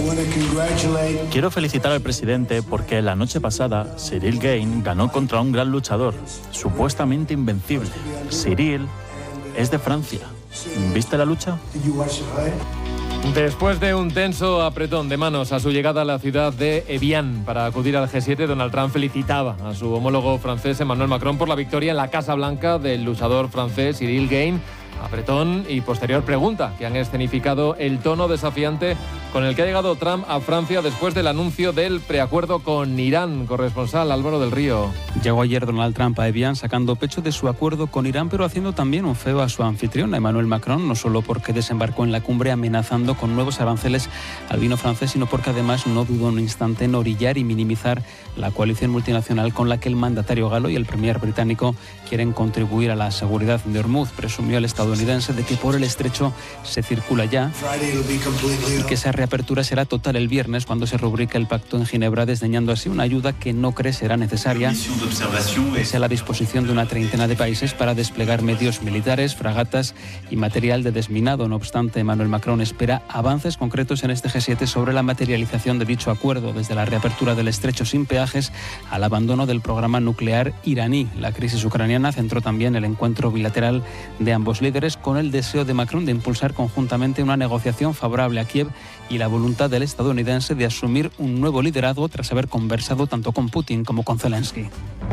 Quiero felicitar al presidente porque la noche pasada Cyril Gane ganó contra un gran luchador, supuestamente invencible. Cyril es de Francia. ¿Viste la lucha? Después de un tenso apretón de manos a su llegada a la ciudad de Evian para acudir al G7, Donald Trump felicitaba a su homólogo francés Emmanuel Macron por la victoria en la Casa Blanca del luchador francés Cyril Gane. Apretón y posterior pregunta que han escenificado el tono desafiante con el que ha llegado Trump a Francia después del anuncio del preacuerdo con Irán. Corresponsal Álvaro del Río. Llegó ayer Donald Trump a Evian sacando pecho de su acuerdo con Irán, pero haciendo también un feo a su anfitrión, Emmanuel Macron, no solo porque desembarcó en la cumbre amenazando con nuevos aranceles al vino francés, sino porque además no dudó un instante en orillar y minimizar la coalición multinacional con la que el mandatario galo y el premier británico quieren contribuir a la seguridad de Hormuz. Presumió el estadounidense de que por el estrecho se circula ya y que esa reapertura será total el viernes cuando se rubrique el pacto en Ginebra, desdeñando así una ayuda que no cree será necesaria, pese a la disposición de una treintena de países para desplegar medios militares, fragatas y material de desminado. No obstante, Emmanuel Macron espera avances concretos en este G7 sobre la materialización de dicho acuerdo, desde la reapertura del estrecho sin peajes al abandono del programa nuclear iraní. La crisis ucraniana centró también el encuentro bilateral de ambos líderes, con el deseo de Macron de impulsar conjuntamente una negociación favorable a Kiev y la voluntad del estadounidense de asumir un nuevo liderazgo tras haber conversado tanto con Putin como con Zelensky.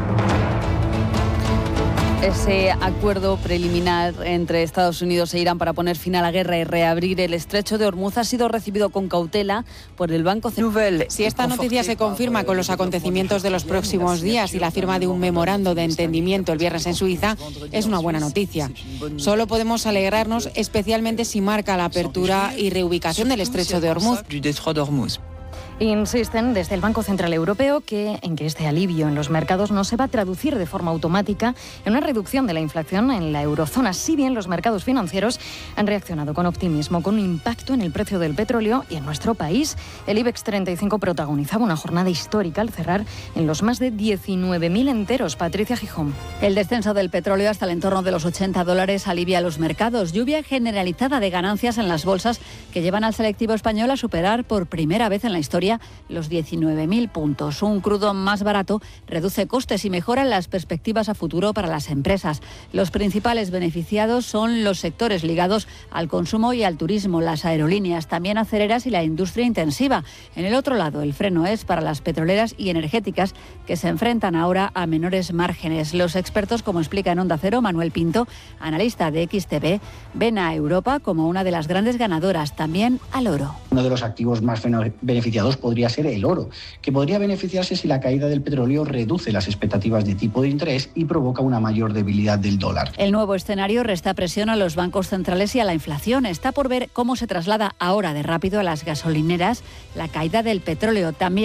Ese acuerdo preliminar entre Estados Unidos e Irán para poner fin a la guerra y reabrir el estrecho de Hormuz ha sido recibido con cautela por el Banco Central. Si esta noticia se confirma con los acontecimientos de los próximos días y la firma de un memorando de entendimiento el viernes en Suiza, es una buena noticia. Solo podemos alegrarnos, especialmente si marca la apertura y reubicación del estrecho de Hormuz. Insisten desde el Banco Central Europeo en que este alivio en los mercados no se va a traducir de forma automática en una reducción de la inflación en la eurozona. Si bien los mercados financieros han reaccionado con optimismo, con un impacto en el precio del petróleo y en nuestro país, el IBEX 35 protagonizaba una jornada histórica al cerrar en los más de 19.000 enteros. Patricia Gijón. El descenso del petróleo hasta el entorno de los $80 alivia a los mercados. Lluvia generalizada de ganancias en las bolsas que llevan al selectivo español a superar por primera vez en la historia los 19.000 puntos. Un crudo más barato reduce costes y mejora las perspectivas a futuro para las empresas. Los principales beneficiados son los sectores ligados al consumo y al turismo, las aerolíneas, también acereras y la industria intensiva. En el otro lado, el freno es para las petroleras y energéticas, que se enfrentan ahora a menores márgenes. Los expertos, como explica en Onda Cero Manuel Pinto, analista de XTV, ven a Europa como una de las grandes ganadoras, también al oro. Uno de los activos más beneficiados podría ser el oro, que podría beneficiarse si la caída del petróleo reduce las expectativas de tipo de interés y provoca una mayor debilidad del dólar. El nuevo escenario resta presión a los bancos centrales y a la inflación. Está por ver cómo se traslada ahora de rápido a las gasolineras la caída del petróleo. También